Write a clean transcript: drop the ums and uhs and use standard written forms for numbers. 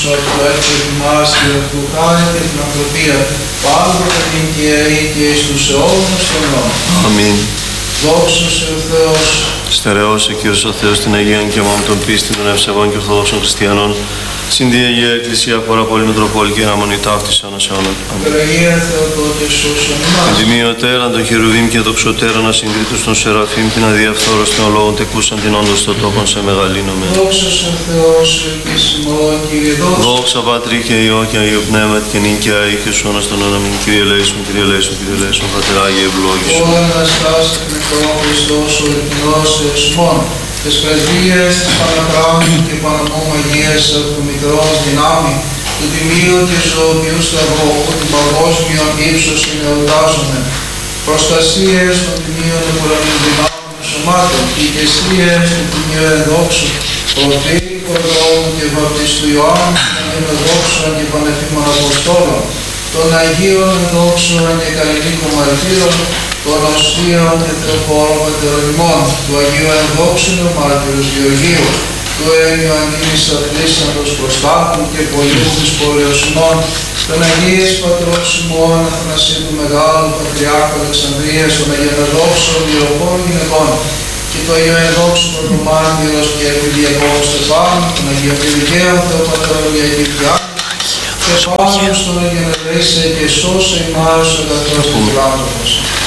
αυτό εκπαιδημάς και αυτού χάρη και την ανθρωπία πάντοτε την καιρή και εις τους αιώνας των αιώνων. Αμήν. Δόξα σε ο Θεός. Στερεός ο Κύριος ο Θεός την Αγίαν και μάμου των πίστην των ευσεβών και ορθοδόξων χριστιανών, συν τη Αγία Εκκλησία χώρα πολύ Μητροπόλη και αναμονή ταύτης αιώνας αιώνων. Περαγία Θεοτότε σώσον ημάς. Την τιμιωτέραν των χερουβίμ και δοξωτέραν ασυγκρίτους των σεραφείμ, την αδιαφθόρος των λόγων τεκούσαν την όντως στο τόπον σε μεγαλύνομαι. Δόξα σε ο Θεός, ελπίσιμο, Κύριε δόξα. Δόξα Πατρί και Υιό και Αγίο Πνεύματι και νυν και αεί και σου όνας των όναμιν. Κύριε ελέησον, Κύριε ελέησον, Κύριε ελέησον, Πατέρα Άγιε ευλόγησον. Όλα αναστάσεις με τον Χριστός ο Εθνός ευσμών. Τις πρεσβείες της Παναχράμου και Παναμού Αγίας του Μικρός δυνάμει, του Τιμίου και Ζωοποιού Σταυρού, του παγκόσμιου ύψος και νεοτάζομαι, προστασίες των Τιμίων εμπορανών δυνάμεων των σωμάτων, ηγεσίες του Τιμίου ενδόξου, προφήτη Κορδόμου και βαπτιστού Ιωάννου, των Αγίων ενδόξων και πανεφήμων Αποστόλων, των Αγίων ενδόξων και καλλινίκων μαρτύρων, των οστίων και θεοφόρων πατερονιμών, του Αγίου Ενδόξου Μάρτυρος Γεωργίου, του Ένιου Αντίνης Αθλήσαντος Προστάτου και Πολίου της Πόλεως ημών, των Αγίης Πατρός ημών Αθανασίου του Μεγάλου Πατριάρχου Αλεξανδρίας, των Αγίων Ενδόξων Ιεροπών Γυναικών, και του Αγίου Ενδόξου Πρωτομάρτυρος και Επιδιακών Στεφάνου, των Αγίων Πηδικαίων Θεοπατρών Διακυπιάνου, και πάνω στον Αγίον Ελέησε και σώσε ημάς ο καθώς της Λάμπρος.